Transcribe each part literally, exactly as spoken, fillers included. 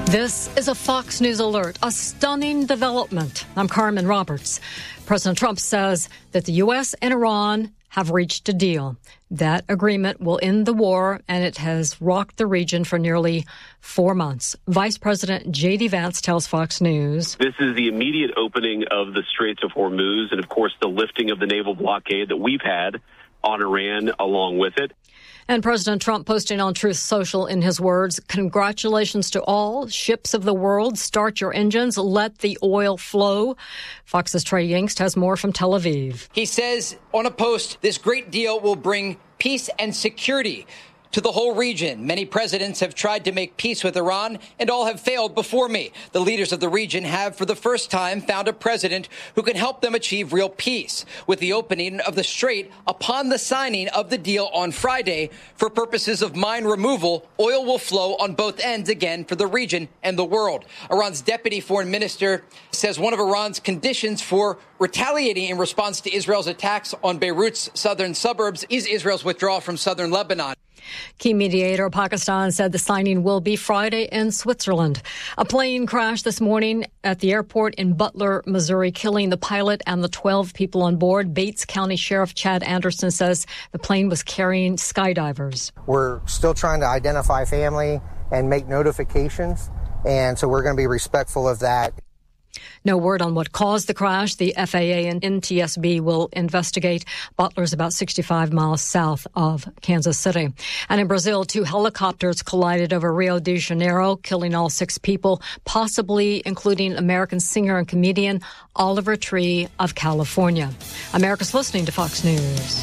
This is a Fox News alert, a stunning development. I'm Carmen Roberts. President Trump says that the U S and Iran have reached a deal. That agreement will end the war, and it has rocked the region for nearly four months. Vice President J D. Vance tells Fox News. This is the immediate opening of the Straits of Hormuz and, of course, the lifting of the naval blockade that we've had on Iran along with it. And President Trump posting on Truth Social in his words, congratulations to all ships of the world. Start your engines. Let the oil flow. Fox's Trey Yingst has more from Tel Aviv. He says on a post, this great deal will bring peace and security to the whole region. Many presidents have tried to make peace with Iran, and all have failed before me. The leaders of the region have, for the first time, found a president who can help them achieve real peace. With the opening of the Strait upon the signing of the deal on Friday, for purposes of mine removal, oil will flow on both ends again for the region and the world. Iran's deputy foreign minister says one of Iran's conditions for retaliating in response to Israel's attacks on Beirut's southern suburbs is Israel's withdrawal from southern Lebanon. Key mediator Pakistan said the signing will be Friday in Switzerland. A plane crashed this morning at the airport in Butler, Missouri, killing the pilot and the twelve people on board. Bates County Sheriff Chad Anderson says the plane was carrying skydivers. We're still trying to identify family and make notifications, and so we're going to be respectful of that. No word on what caused the crash. The F A A and N T S B will investigate. Butler's about sixty-five miles south of Kansas City. And in Brazil, two helicopters collided over Rio de Janeiro, killing all six people, possibly including American singer and comedian Oliver Tree of California. America's listening to Fox News.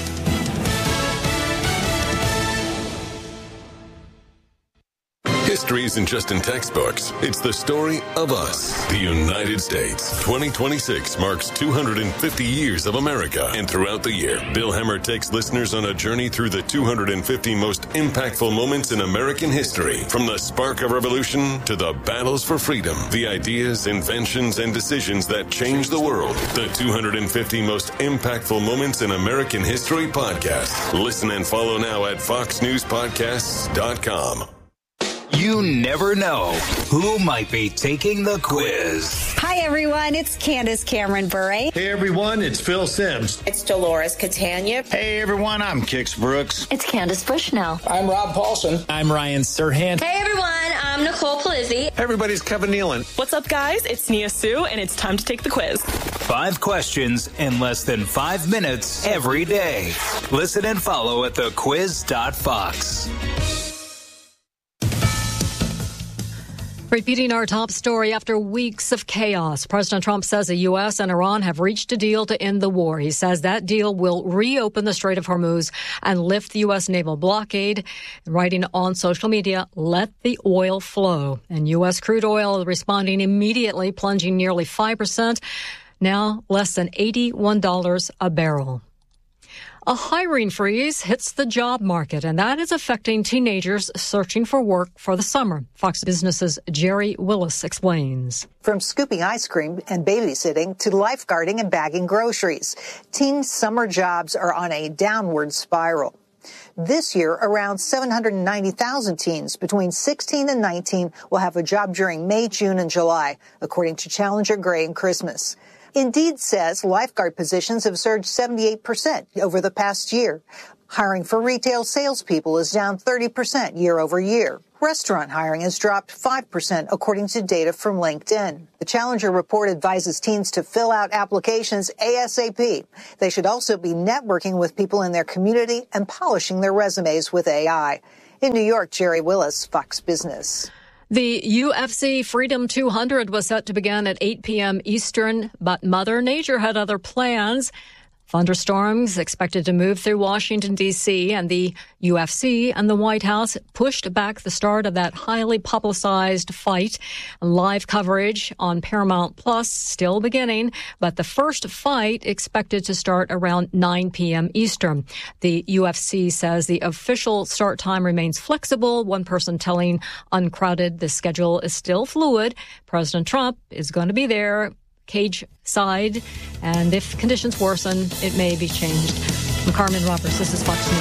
History isn't just in textbooks. It's the story of us, the United States. twenty twenty-six marks two hundred fifty years of America. And throughout the year, Bill Hemmer takes listeners on a journey through the two hundred fifty most impactful moments in American history. From the spark of revolution to the battles for freedom, the ideas, inventions, and decisions that changed the world. The two hundred fifty most impactful moments in American history podcast. Listen and follow now at fox news podcasts dot com. You never know who might be taking the quiz. Hi, everyone. It's Candace Cameron Bure. Hey, everyone. It's Phil Sims. It's Dolores Catania. Hey, everyone. I'm Kix Brooks. It's Candace Bushnell. I'm Rob Paulson. I'm Ryan Serhant. Hey, everyone. I'm Nicole Palizzi. Hey, everybody's Kevin Nealon. What's up, guys? It's Nia Sue, and it's time to take the quiz. Five questions in less than five minutes every day. Listen and follow at the quiz dot fox. Repeating our top story after weeks of chaos, President Trump says the U S and Iran have reached a deal to end the war. He says that deal will reopen the Strait of Hormuz and lift the U S naval blockade. Writing on social media, let the oil flow. And U S crude oil responding immediately, plunging nearly five percent, now less than eighty-one dollars a barrel. A hiring freeze hits the job market, and that is affecting teenagers searching for work for the summer. Fox Business's Jerry Willis explains. From scooping ice cream and babysitting to lifeguarding and bagging groceries, teen summer jobs are on a downward spiral. This year, around seven hundred ninety thousand teens between sixteen and nineteen will have a job during May, June, and July, according to Challenger Gray and Christmas. Indeed says lifeguard positions have surged seventy-eight percent over the past year. Hiring for retail salespeople is down thirty percent year over year. Restaurant hiring has dropped five percent, according to data from LinkedIn. The Challenger report advises teens to fill out applications ASAP. They should also be networking with people in their community and polishing their resumes with A I. In New York, Jerry Willis, Fox Business. The U F C Freedom two hundred was set to begin at eight p.m. Eastern, but Mother Nature had other plans. Thunderstorms expected to move through Washington, D C, and the U F C and the White House pushed back the start of that highly publicized fight. Live coverage on Paramount Plus still beginning, but the first fight expected to start around nine p.m. Eastern. The U F C says the official start time remains flexible. One person telling Uncrowded the schedule is still fluid. President Trump is going to be there, cage side, and if conditions worsen, it may be changed. I'm Carmen Roberts. This is Fox News.